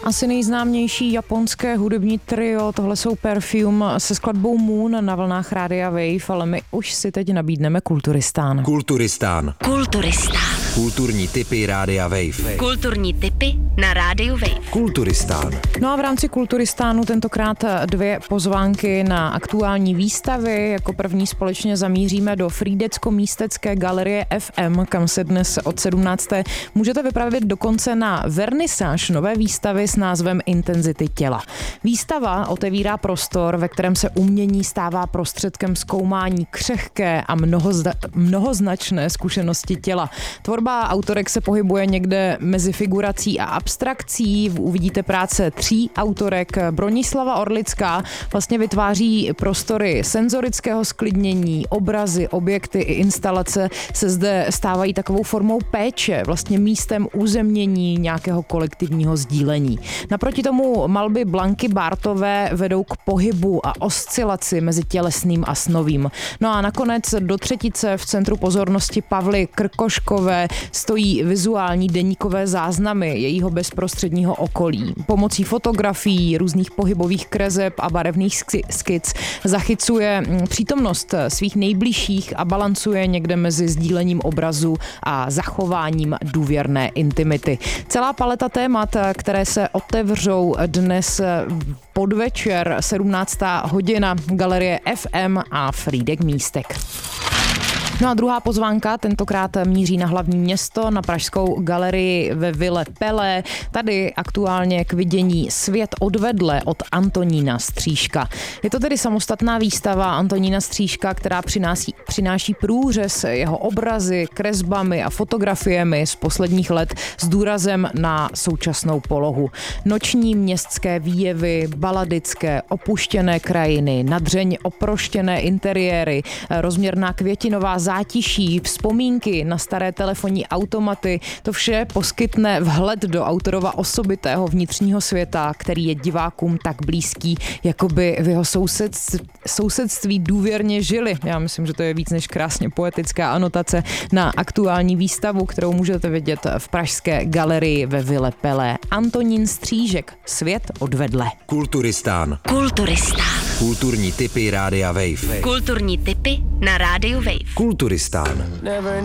Asi nejznámější japonské hudební trio, tohle jsou Perfume se skladbou Moon na vlnách Rádia Wave, ale my už si teď nabídneme Kulturistán. Kulturistán. Kulturní tipy Rádia Wave. Kulturní tipy na Rádiu Wave. Kulturistán. No a v rámci Kulturistánu tentokrát 2 pozvánky na aktuální výstavy. Jako první společně zamíříme do Frýdecko-místecké galerie FM, kam se dnes od 17. můžete vypravit dokonce na vernisáž nové výstavy s názvem Intenzity těla. Výstava otevírá prostor, ve kterém se umění stává prostředkem zkoumání křehké a mnohoznačné zkušenosti těla. Tvorba autorek se pohybuje někde mezi figurací a abstrakcí. Uvidíte práce 3 autorek. Bronislava Orlická vlastně vytváří prostory senzorického sklidnění, obrazy, objekty i instalace se zde stávají takovou formou péče, vlastně místem uzemnění nějakého kolektivního sdílení. Naproti tomu malby Blanky Bártové vedou k pohybu a oscilaci mezi tělesným a snovým. No a nakonec do třetice v centru pozornosti Pavly Krkoškové stojí vizuální deníkové záznamy jejího bezprostředního okolí. Pomocí fotografií, různých pohybových kreseb a barevných skic zachycuje přítomnost svých nejbližších a balancuje někde mezi sdílením obrazu a zachováním důvěrné intimity. Celá paleta témat, které se otevřou dnes podvečer 17. hodina galerie FM a Frýdek Místek. No a druhá pozvánka tentokrát míří na hlavní město, na pražskou galerii ve Ville Pelé. Tady aktuálně k vidění Svět odvedle od Antonína Střížka. Je to tedy samostatná výstava Antonína Střížka, která přináší průřez jeho obrazy, kresbami a fotografiemi z posledních let s důrazem na současnou polohu. Noční městské výjevy, baladické, opuštěné krajiny, nadřeň oproštěné interiéry, rozměrná květinová zátiší, vzpomínky na staré telefonní automaty, to vše poskytne vhled do autorova osobitého vnitřního světa, který je divákům tak blízký, jako by v jeho sousedství důvěrně žili. Já myslím, že to je víc než krásně poetická anotace na aktuální výstavu, kterou můžete vidět v pražské galerii ve Ville Pelé. Antonín Střížek, Svět odvedle. Kulturistán. Kulturní tipy Rádia Wave. Kulturní tipy na Rádiu Wave. Kulturistán.